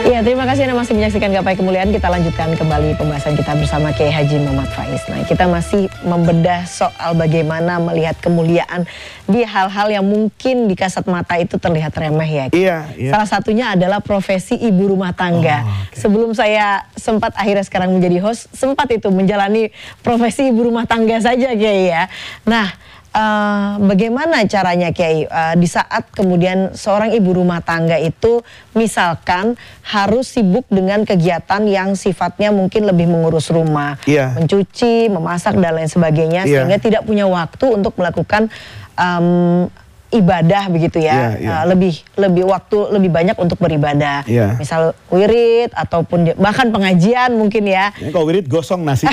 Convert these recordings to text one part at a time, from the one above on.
Iya, terima kasih Anda masih menyaksikan Gapai Kemuliaan. Kita lanjutkan kembali pembahasan kita bersama Kiai Haji Muhammad Faiz. Nah, kita masih membedah soal bagaimana melihat kemuliaan di hal-hal yang mungkin di kasat mata itu terlihat remeh ya. Iya, iya. Salah satunya adalah profesi ibu rumah tangga. Sebelum saya sempat akhirnya sekarang menjadi host, sempat itu menjalani profesi ibu rumah tangga saja Kiai ya. Nah, bagaimana caranya Kiai di saat kemudian seorang ibu rumah tangga itu misalkan harus sibuk dengan kegiatan yang sifatnya mungkin lebih mengurus rumah, mencuci, memasak dan lain sebagainya, sehingga tidak punya waktu untuk melakukan ibadah begitu ya, lebih waktu lebih banyak untuk beribadah, misal wirid ataupun bahkan pengajian mungkin ya. Kalau wirid gosong nasi.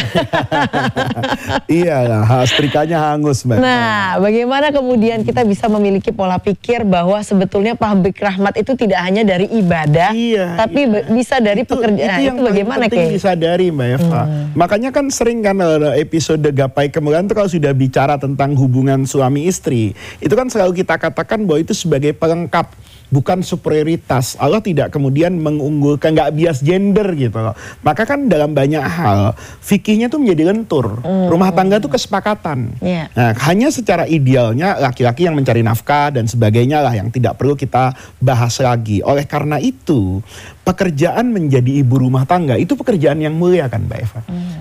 Iya lah, setrikanya hangus Mbak. Nah, bagaimana kemudian kita bisa memiliki pola pikir bahwa sebetulnya pabrik rahmat itu tidak hanya dari ibadah, tapi bisa dari pekerjaan. Itu bagaimana penting disadari Mbak Eva. Makanya kan sering kan episode Gapai Kemuliaan itu kalau sudah bicara tentang hubungan suami istri, itu kan selalu kita katakan bahwa itu sebagai pelengkap, bukan superioritas. Allah tidak kemudian mengunggulkan, nggak bias gender gitu loh. Maka kan dalam banyak hal fikihnya tuh menjadi lentur. Rumah tangga tuh kesepakatan. Nah, hanya secara idealnya laki-laki yang mencari nafkah dan sebagainya lah yang tidak perlu kita bahas lagi. Oleh karena itu pekerjaan menjadi ibu rumah tangga itu pekerjaan yang mulia kan Mbak Eva.